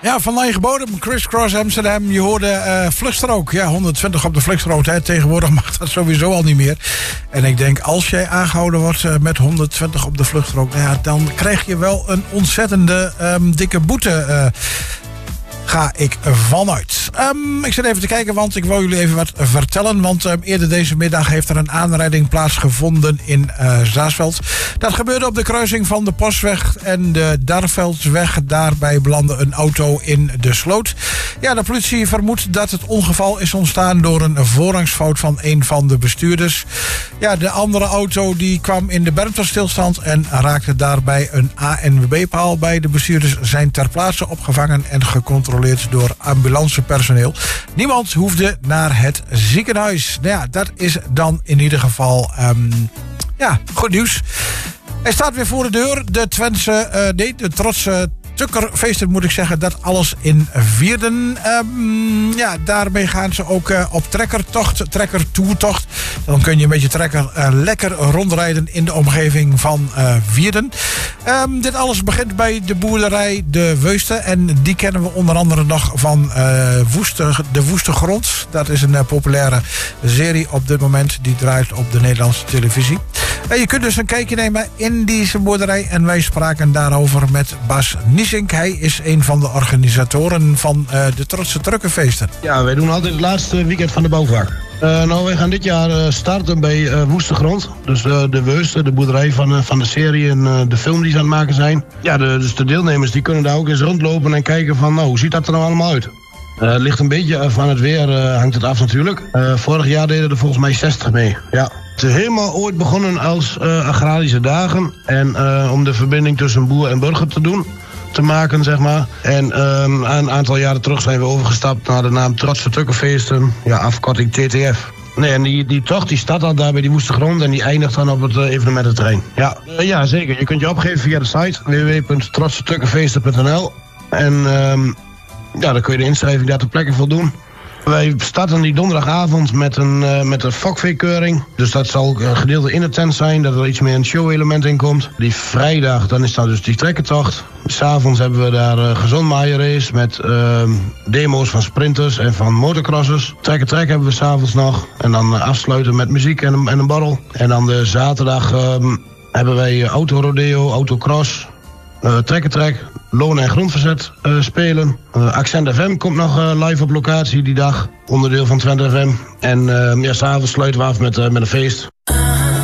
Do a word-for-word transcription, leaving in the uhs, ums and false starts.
Ja, van lage bodem, Crisscross Amsterdam. Je hoorde uh, vluchtstrook. Ja, honderdtwintig op de vluchtstrook. Hè. Tegenwoordig mag dat sowieso al niet meer. En ik denk, als jij aangehouden wordt uh, met honderdtwintig op de vluchtstrook... Ja, dan krijg je wel een ontzettende um, dikke boete... Uh, ga ik vanuit. Um, ik zit even te kijken, want ik wil jullie even wat vertellen. Want um, eerder deze middag heeft er een aanrijding plaatsgevonden in uh, Zaasveld. Dat gebeurde op de kruising van de Postweg en de Darveldsweg. Daarbij belandde een auto in de sloot. Ja, de politie vermoedt dat het ongeval is ontstaan door een voorrangsfout van een van de bestuurders. Ja, de andere auto die kwam in de berm tot stilstand en raakte daarbij een A N W B-paal. Bij de bestuurders zijn ter plaatse opgevangen en gecontroleerd door ambulancepersoneel. Niemand hoefde naar het ziekenhuis. Nou ja, dat is dan in ieder geval um, ja, goed nieuws. Hij staat weer voor de deur. De Twentse, uh, nee, de trotse Tukkerfeesten, moet ik zeggen, dat alles in Vierden. Um, ja, daarmee gaan ze ook uh, op trekkertocht, trekkertoertocht. Dan kun je met je trekker uh, lekker rondrijden in de omgeving van uh, Vierden. Um, dit alles begint bij de boerderij De Weuste. En die kennen we onder andere nog van uh, Woeste, De Woeste Grond. Dat is een uh, populaire serie op dit moment. Die draait op de Nederlandse televisie. Uh, je kunt dus een kijkje nemen in deze boerderij. En wij spraken daarover met Bas Niesink. Hij is een van de organisatoren van uh, de Trotse Tukkerfeesten. Ja, wij doen altijd het laatste weekend van de bouwvak. Uh, nou, wij gaan dit jaar uh, starten bij uh, Woeste Grond. Dus uh, De Weuste, de boerderij van, uh, van de serie en uh, de film die ze aan het maken zijn. Ja, de, dus de deelnemers die kunnen daar ook eens rondlopen en kijken van, nou, hoe ziet dat er nou allemaal uit? Uh, het ligt een beetje van het weer, uh, hangt het af natuurlijk. Uh, vorig jaar deden er volgens mij zestig mee, ja. Het is helemaal ooit begonnen als uh, agrarische dagen. En uh, om de verbinding tussen boer en burger te doen. te maken, zeg maar. En um, een aantal jaren terug zijn we overgestapt naar de naam Trotse Tukkerfeesten. Ja, afkorting T T F. Nee, en die, die tocht die start al daar bij die Woeste Grond en die eindigt dan op het uh, evenemententerrein. Ja, uh, ja, zeker. Je kunt je opgeven via de site w w w punt trotse tukkerfeesten punt n l. En um, ja, dan kun je de inschrijving daar ter plekke voldoen. Wij starten die donderdagavond met een, uh, met een fokveekeuring. Dus dat zal een gedeelte in de tent zijn, dat er iets meer een show-element in komt. Die vrijdag, dan is dat dus die trekkertocht. S'avonds hebben we daar uh, gezondmaaierrace met uh, demo's van sprinters en van motocrossers. Trekker-trek hebben we s'avonds nog. En dan uh, afsluiten met muziek en, en een borrel. En dan de zaterdag uh, hebben wij uh, autorodeo, autocross, uh, trekker-trek, loon- en grondverzet uh, spelen. Uh, Accent F M komt nog uh, live op locatie die dag. Onderdeel van Twente F M. En uh, ja, s'avonds sluiten we af met, uh, met een feest.